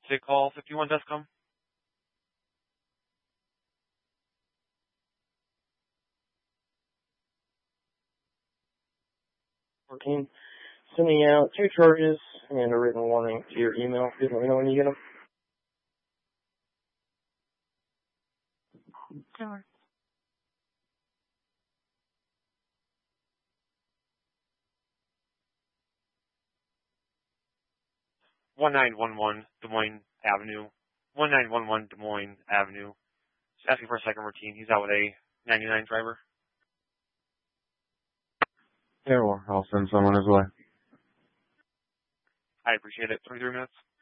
Take call 51 Descom. 14. Sending out 2 charges and a written warning to your email. Please let me know when you get them. Sure. $1911 Des Moines Avenue. 1911 Des Moines Avenue. Just asking for a second routine. He's out with a 99 driver. Yeah, well, I'll send someone his way. I appreciate it. 23 minutes.